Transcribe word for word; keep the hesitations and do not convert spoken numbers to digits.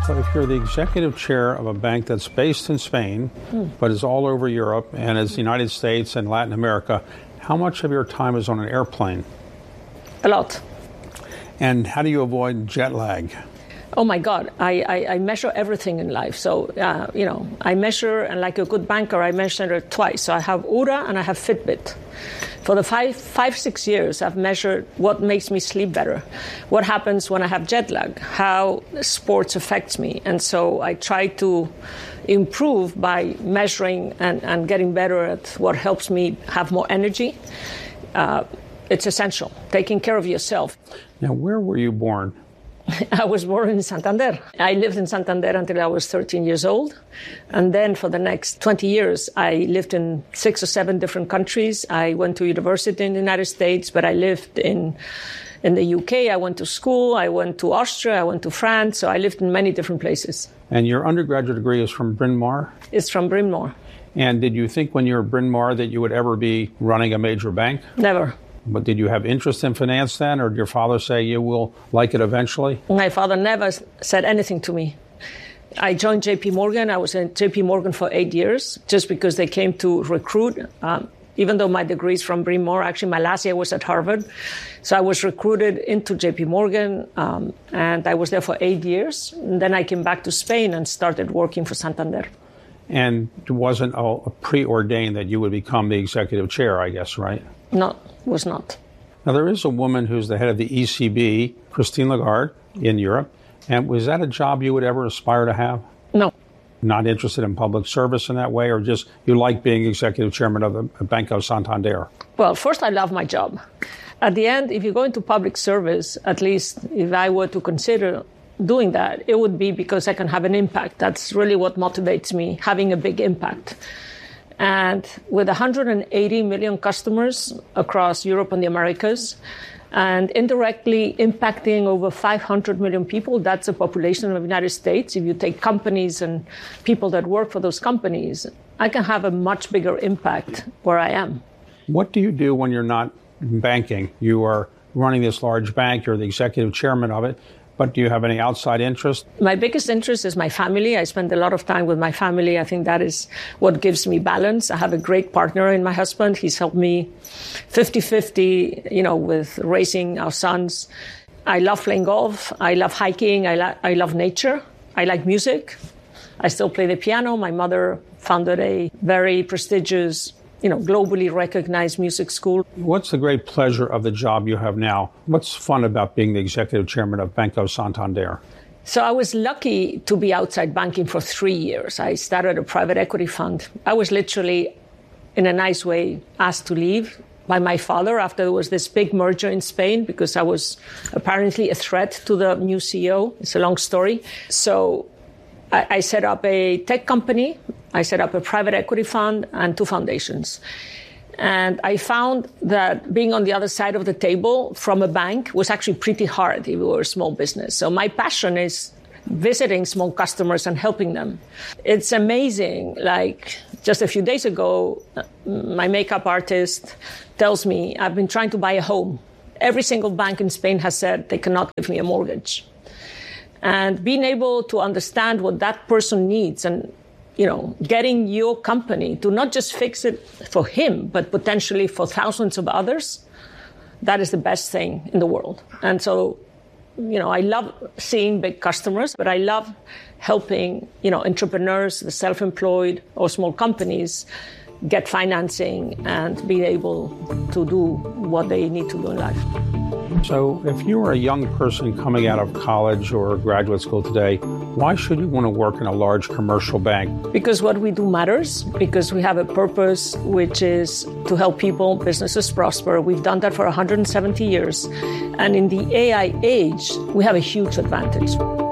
So if you're the executive chair of a bank that's based in Spain, hmm. but is all over Europe and is the United States and Latin America, how much of your time is on an airplane? A lot. And how do you avoid jet lag? Oh my God, I, I, I measure everything in life. So, uh, you know, I measure, and like a good banker, I measure it twice. So I have Oura and I have Fitbit. For the five, five, six years, I've measured what makes me sleep better, what happens when I have jet lag, how sports affects me. And so I try to improve by measuring and, and getting better at what helps me have more energy. Uh, it's essential, taking care of yourself. Now, where were you born? I was born in Santander. I lived in Santander until I was thirteen years old. And then for the next twenty years, I lived in six or seven different countries. I went to university in the United States, but I lived in in the U K. I went to school. I went to Austria. I went to France. So I lived in many different places. And your undergraduate degree is from Bryn Mawr? It's from Bryn Mawr. And did you think when you were at Bryn Mawr that you would ever be running a major bank? Never. But did you have interest in finance then, or did your father say you will like it eventually? My father never said anything to me. I joined J P Morgan. I was in J P Morgan for eight years just because they came to recruit. Um, even though my degree is from Bryn Mawr, actually my last year was at Harvard. So I was recruited into J P Morgan, um, and I was there for eight years. And then I came back to Spain and started working for Santander. And it wasn't a preordained that you would become the executive chair, I guess, right? No, was not. Now, there is a woman who's the head of the E C B, Christine Lagarde, in Europe. And was that a job you would ever aspire to have? No. Not interested in public service in that way, or just you like being executive chairman of the Banco Santander? Well, first, I love my job. At the end, if you go into public service, at least if I were to consider doing that, it would be because I can have an impact. That's really what motivates me, having a big impact. And with one hundred eighty million customers across Europe and the Americas, and indirectly impacting over five hundred million people, that's the population of the United States. If you take companies and people that work for those companies, I can have a much bigger impact where I am. What do you do when you're not banking? You are running this large bank, you're the executive chairman of it. But do you have any outside interest? My biggest interest is my family. I spend a lot of time with my family. I think that is what gives me balance. I have a great partner in my husband. He's helped me fifty-fifty, you know, with raising our sons. I love playing golf. I love hiking. I, lo- I love nature. I like music. I still play the piano. My mother founded a very prestigious, you know, globally recognized music school. What's the great pleasure of the job you have now? What's fun about being the executive chairman of Banco Santander? So I was lucky to be outside banking for three years. I started a private equity fund. I was literally, in a nice way, asked to leave by my father after there was this big merger in Spain because I was apparently a threat to the new C E O. It's a long story. So I, I set up a tech company. I set up a private equity fund and two foundations. And I found that being on the other side of the table from a bank was actually pretty hard if we were a small business. So my passion is visiting small customers and helping them. It's amazing. Like just a few days ago, my makeup artist tells me, I've been trying to buy a home. Every single bank in Spain has said they cannot give me a mortgage. And being able to understand what that person needs and you know, getting your company to not just fix it for him, but potentially for thousands of others, that is the best thing in the world. And so, you know, I love seeing big customers, but I love helping, you know, entrepreneurs, the self-employed or small companies get financing and be able to do what they need to do in life. So if you were a young person coming out of college or graduate school today, why should you want to work in a large commercial bank? Because what we do matters, because we have a purpose, which is to help people, businesses prosper. We've done that for one hundred seventy years. And in the A I age, we have a huge advantage.